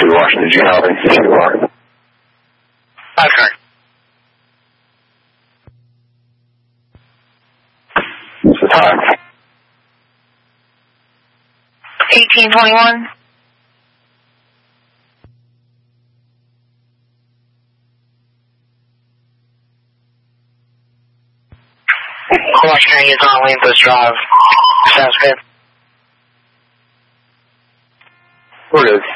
to Washington. Did you have any CUR? Okay. What's the time? 1821. Washington, Utah, Olympus Drive. Sounds good. Where it is?